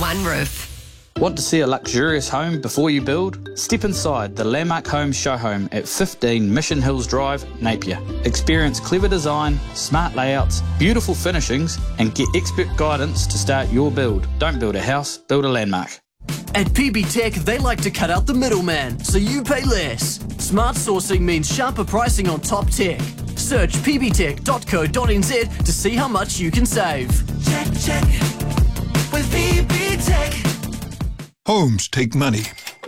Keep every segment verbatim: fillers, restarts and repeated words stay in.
one roof. Want to see a luxurious home before you build? Step inside the Landmark Homes show home at fifteen Mission Hills Drive, Napier. Experience clever design, smart layouts, beautiful finishings, and get expert guidance to start your build. Don't build a house, build a landmark. At P B Tech, they like to cut out the middleman, so you pay less. Smart sourcing means sharper pricing on top tech. Search p b tech dot co dot n z to see how much you can save. Check, check, with P B Tech. Homes take money.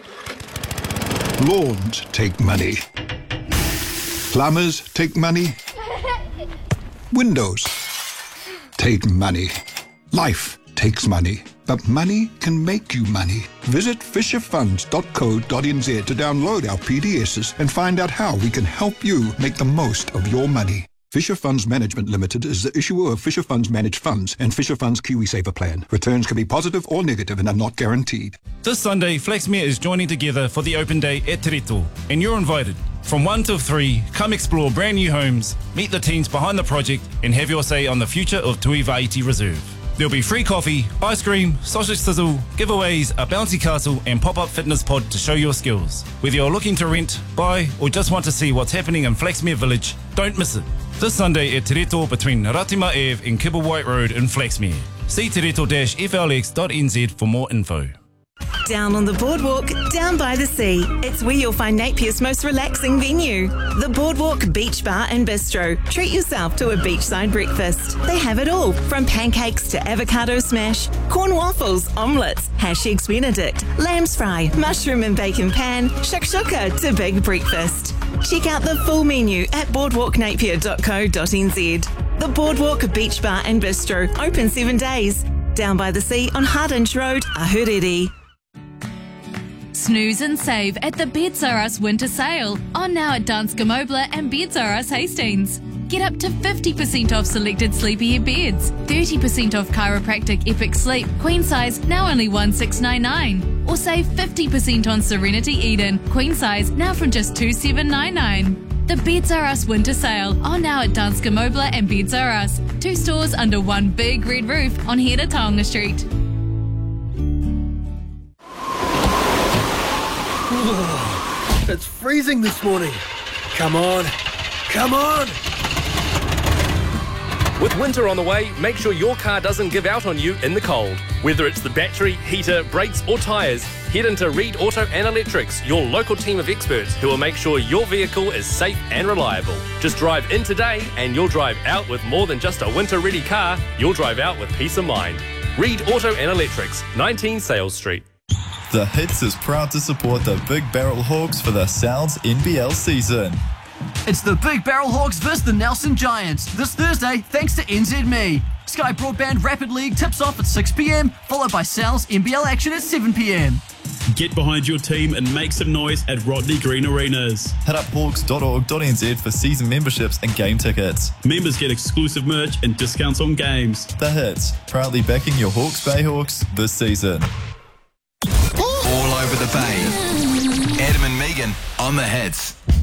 Lawns take money. Plumbers take money. Windows take money. Life takes money. But money can make you money. Visit fisher funds dot co dot n z to download our P D Ss and find out how we can help you make the most of your money. Fisher Funds Management Limited is the issuer of Fisher Funds Managed Funds and Fisher Funds KiwiSaver Plan. Returns can be positive or negative and are not guaranteed. This Sunday, Flaxmere is joining together for the open day at Te Rito, and you're invited. From one till three, come explore brand new homes, meet the teams behind the project, and have your say on the future of Tui Va'iti Reserve. There'll be free coffee, ice cream, sausage sizzle, giveaways, a bouncy castle, and pop-up fitness pod to show your skills. Whether you're looking to rent, buy, or just want to see what's happening in Flaxmere Village, don't miss it. This Sunday at Te Rito between Ratima Ave and Kibblewhite Road in Flaxmere. See te rito dash f l x dot n z for more info. Down on the boardwalk, down by the sea. It's where you'll find Napier's most relaxing venue. The Boardwalk Beach Bar and Bistro. Treat yourself to a beachside breakfast. They have it all, from pancakes to avocado smash, corn waffles, omelettes, hash eggs benedict, lamb's fry, mushroom and bacon pan, shakshuka to big breakfast. Check out the full menu at boardwalk napier dot co dot n z. The Boardwalk Beach Bar and Bistro, open seven days. Down by the sea on Hardinge Road, Ahuriri. Snooze and save at the Beds R Us winter sale, on now at Danske Mobler and Beds R Us Hastings. Get up to fifty percent off selected sleepyhead beds, thirty percent off chiropractic Epic Sleep, queen size now only one thousand six hundred ninety-nine. Or save fifty percent on Serenity Eden, queen size now from just two thousand seven hundred ninety-nine. The Beds R Us winter sale, on now at Danske Mobler and Beds R Us. Two stores under one big red roof on Hera Taonga Street. It's freezing this morning. Come on, come on! With winter on the way, make sure your car doesn't give out on you in the cold. Whether it's the battery, heater, brakes or tyres, head into Reed Auto and Electrics, your local team of experts who will make sure your vehicle is safe and reliable. Just drive in today and you'll drive out with more than just a winter-ready car, you'll drive out with peace of mind. Reed Auto and Electrics, nineteen Sales Street. The Hits is proud to support the Big Barrel Hawks for the Sounds N B L season. It's the Big Barrel Hawks versus the Nelson Giants this Thursday, thanks to N Z M E. Sky Broadband Rapid League tips off at six p m, followed by Sal's N B L action at seven p m. Get behind your team and make some noise at Rodney Green Arenas. Head up hawks dot org dot n z for season memberships and game tickets. Members get exclusive merch and discounts on games. The Hits, proudly backing your Hawke's Bay Hawks this season. All over the bay. Adam and Megan on the Hits.